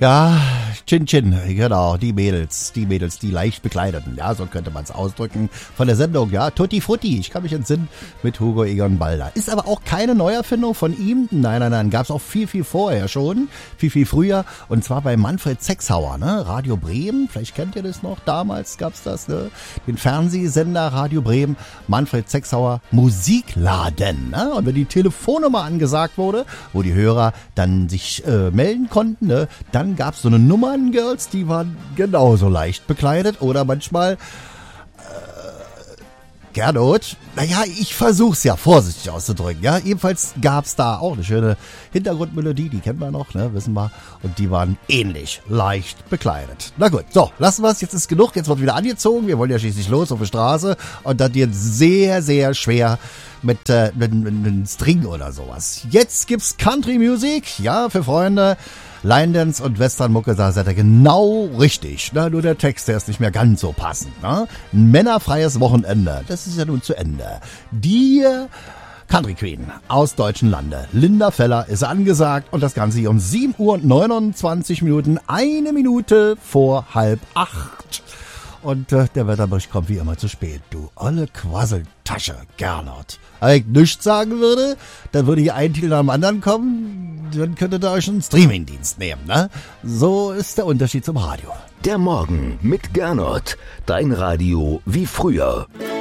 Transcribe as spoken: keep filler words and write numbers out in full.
Ja, Chin Chin, genau, die Mädels, die Mädels, die leicht bekleideten, ja, so könnte man es ausdrücken, von der Sendung, ja, Tutti Frutti, ich kann mich entsinnen, mit Hugo Egon Balder. Ist aber auch keine Neuerfindung von ihm, nein, nein, nein, gab es auch viel, viel vorher schon, viel, viel früher, und zwar bei Manfred Sechshauer, ne, Radio Bremen, vielleicht kennt ihr das noch, damals gab's das, ne, den Fernsehsender Radio Bremen, Manfred Sechshauer, Musikladen, ne, und wenn die Telefonnummer angesagt wurde, wo die Hörer dann sich äh, melden konnten, ne, dann gab es so eine Nummern-Girls, die waren genauso leicht bekleidet oder manchmal äh, Gernot, naja, ich versuch's ja vorsichtig auszudrücken, ja, jedenfalls gab's da auch eine schöne Hintergrundmelodie, die kennen wir noch, ne, wissen wir, und die waren ähnlich leicht bekleidet. Na gut, so, lassen wir's, jetzt ist genug, jetzt wird wieder angezogen, wir wollen ja schließlich los auf die Straße und das wird sehr, sehr schwer mit, äh, mit, mit, mit einem String oder sowas. Jetzt gibt's Country Music, ja, für Freunde. Line Dance und Westernmucke, da seid ihr genau richtig. Na, nur der Text, der ist nicht mehr ganz so passend. Ne? Ein männerfreies Wochenende, das ist ja nun zu Ende. Die Country Queen aus deutschen Lande, Linda Feller, ist angesagt und das Ganze hier um sieben Uhr und neunundzwanzig Minuten, eine Minute vor halb acht. Und äh, der Wetterbericht kommt wie immer zu spät. Du olle Quasseltasche, Gernot. Wenn ich nichts sagen würde, dann würde hier ein Titel nach dem anderen kommen, dann könntet ihr euch einen Streamingdienst nehmen, ne? So ist der Unterschied zum Radio. Der Morgen mit Gernot. Dein Radio wie früher.